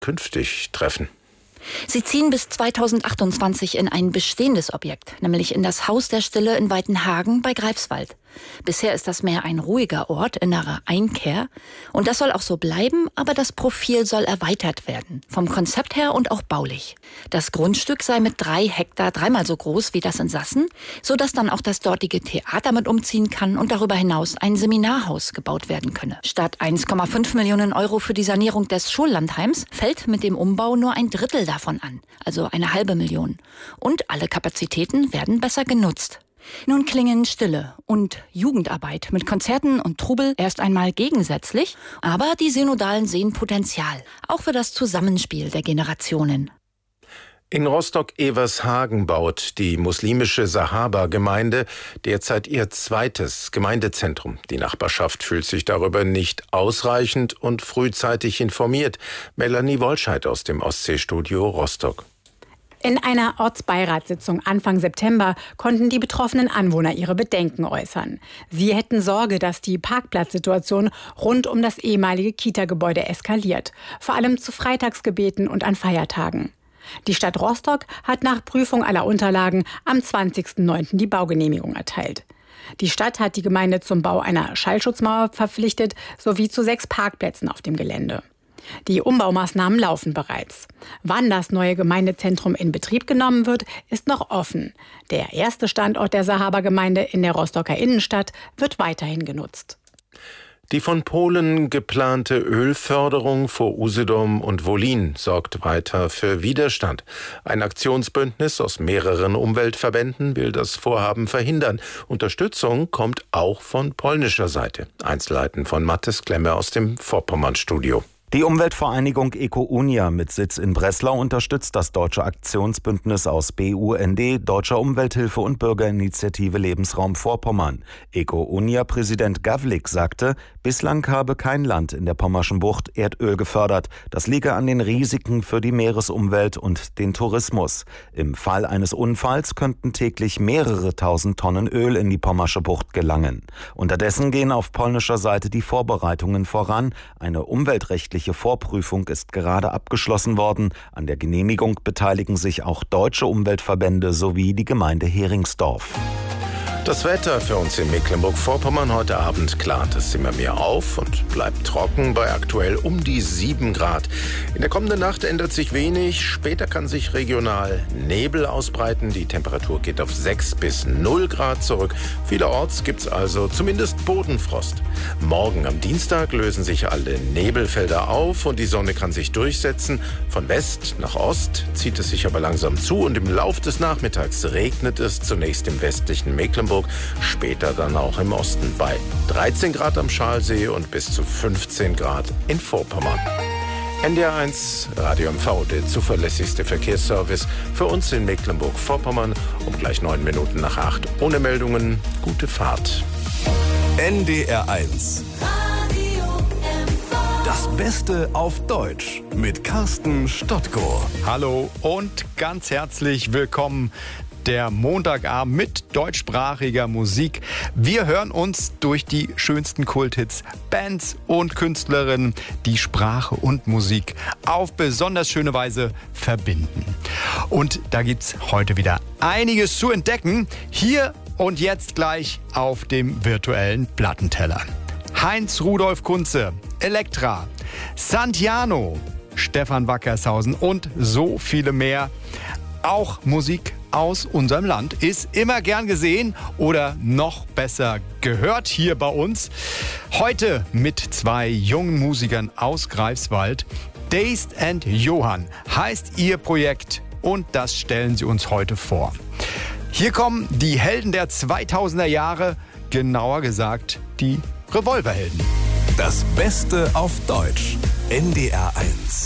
künftig treffen? Sie ziehen bis 2028 in ein bestehendes Objekt, nämlich in das Haus der Stille in Weitenhagen bei Greifswald. Bisher ist das mehr ein ruhiger Ort, innere Einkehr. Und das soll auch so bleiben, aber das Profil soll erweitert werden. Vom Konzept her und auch baulich. Das Grundstück sei mit 3 Hektar dreimal so groß wie das in Sassen, sodass dann auch das dortige Theater mit umziehen kann und darüber hinaus ein Seminarhaus gebaut werden könne. Statt 1,5 Millionen Euro für die Sanierung des Schullandheims fällt mit dem Umbau nur ein Drittel davon an, also eine $500.000. Und alle Kapazitäten werden besser genutzt. Nun klingen Stille und Jugendarbeit mit Konzerten und Trubel erst einmal gegensätzlich, aber die Synodalen sehen Potenzial, auch für das Zusammenspiel der Generationen. In Rostock-Evershagen baut die muslimische Sahaba-Gemeinde derzeit ihr zweites Gemeindezentrum. Die Nachbarschaft fühlt sich darüber nicht ausreichend und frühzeitig informiert. Melanie Wolscheid aus dem Ostseestudio Rostock. In einer Ortsbeiratssitzung Anfang September konnten die betroffenen Anwohner ihre Bedenken äußern. Sie hätten Sorge, dass die Parkplatzsituation rund um das ehemalige Kita-Gebäude eskaliert, vor allem zu Freitagsgebeten und an Feiertagen. Die Stadt Rostock hat nach Prüfung aller Unterlagen am 20.09. die Baugenehmigung erteilt. Die Stadt hat die Gemeinde zum Bau einer Schallschutzmauer verpflichtet, sowie zu 6 Parkplätzen auf dem Gelände. Die Umbaumaßnahmen laufen bereits. Wann das neue Gemeindezentrum in Betrieb genommen wird, ist noch offen. Der erste Standort der Sahaba-Gemeinde in der Rostocker Innenstadt wird weiterhin genutzt. Die von Polen geplante Ölförderung vor Usedom und Wolin sorgt weiter für Widerstand. Ein Aktionsbündnis aus mehreren Umweltverbänden will das Vorhaben verhindern. Unterstützung kommt auch von polnischer Seite. Einzelheiten von Mathis Klemme aus dem Vorpommern-Studio. Die Umweltvereinigung Eko-Unia mit Sitz in Breslau unterstützt das deutsche Aktionsbündnis aus BUND, Deutscher Umwelthilfe und Bürgerinitiative Lebensraum Vorpommern. Eko-Unia-Präsident Gavlik sagte, bislang habe kein Land in der Pommerschen Bucht Erdöl gefördert. Das liege an den Risiken für die Meeresumwelt und den Tourismus. Im Fall eines Unfalls könnten täglich mehrere tausend Tonnen Öl in die Pommersche Bucht gelangen. Unterdessen gehen auf polnischer Seite die Vorbereitungen voran. Eine umweltrechtliche Vorprüfung ist gerade abgeschlossen worden. An der Genehmigung beteiligen sich auch deutsche Umweltverbände sowie die Gemeinde Heringsdorf. Das Wetter für uns in Mecklenburg-Vorpommern heute Abend klart es immer mehr auf und bleibt trocken bei aktuell um die 7 Grad. In der kommenden Nacht ändert sich wenig. Später kann sich regional Nebel ausbreiten. Die Temperatur geht auf 6 bis 0 Grad zurück. Vielerorts gibt es also zumindest Bodenfrost. Morgen am Dienstag lösen sich alle Nebelfelder auf und die Sonne kann sich durchsetzen. Von West nach Ost zieht es sich aber langsam zu und im Lauf des Nachmittags regnet es zunächst im westlichen Mecklenburg, später dann auch im Osten bei 13 Grad am Schalsee und bis zu 15 Grad in Vorpommern. NDR1 Radio MV, der zuverlässigste Verkehrsservice für uns in Mecklenburg-Vorpommern, um gleich 9 Minuten nach 8. Ohne Meldungen, gute Fahrt. NDR1 Das Beste auf Deutsch mit Carsten Stottko. Hallo und ganz herzlich willkommen. Der Montagabend mit deutschsprachiger Musik. Wir hören uns durch die schönsten Kulthits, Bands und Künstlerinnen, die Sprache und Musik auf besonders schöne Weise verbinden. Und da gibt's heute wieder einiges zu entdecken. Hier und jetzt gleich auf dem virtuellen Plattenteller. Heinz Rudolf Kunze, Elektra, Santiano, Stefan Wackershausen und so viele mehr. Auch Musik aus unserem Land ist immer gern gesehen oder noch besser gehört hier bei uns. Heute mit 2 jungen Musikern aus Greifswald. Dazed and Johann heißt ihr Projekt und das stellen sie uns heute vor. Hier kommen die Helden der 2000er Jahre, genauer gesagt die Revolverhelden. Das Beste auf Deutsch. NDR1.